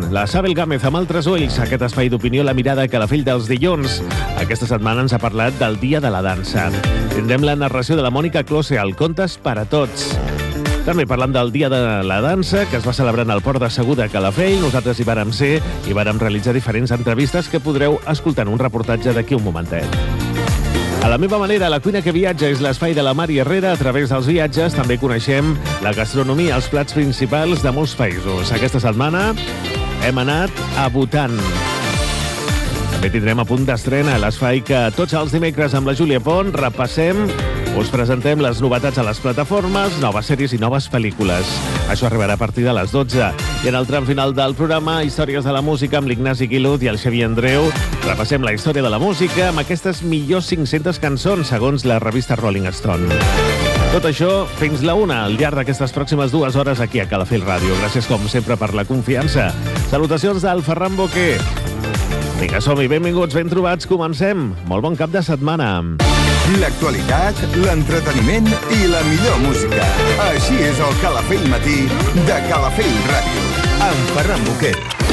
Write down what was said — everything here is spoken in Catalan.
la Sabel Gámez amb altres ulls, aquest espai d'opinió La Mirada a Calafell dels dilluns. Aquesta setmana ens ha parlat del Dia de la Dansa. Tindrem la narració de la Mònica Close al Contes per a Tots. També parlant del Dia de la Dansa, que es va celebrar en el Port de Segur de Calafell. Nosaltres hi vàrem ser i vàrem realitzar diferents entrevistes que podreu escoltar en un reportatge d'aquí un momentet. A la meva manera, la cuina que viatja és l'espai de la Mari Herrera. A través dels viatges també coneixem la gastronomia, els plats principals de molts països. Aquesta setmana hem anat a Bhutan. També tindrem a punt d'estrena l'espai que tots els dimecres amb la Júlia Pont repassem, us presentem les novetats a les plataformes, noves sèries i noves pel·lícules. Això arribarà a partir de les 12. I en el tram final del programa, Històries de la Música amb l'Ignasi Guilud i el Xavier Andreu. Repassem la història de la música amb aquestes millors 500 cançons, segons la revista Rolling Stone. Tot això fins la 1, al llarg d'aquestes pròximes 2 hores aquí a Calafell Ràdio. Gràcies, com sempre, per la confiança. Salutacions del Ferran Boquer. Vinga, som-hi, benvinguts, ben trobats, comencem. Molt bon cap de setmana. L'actualitat, l'entreteniment i la millor música. Així és el Calafell Matí de Calafell Ràdio, amb Ferran Boquer.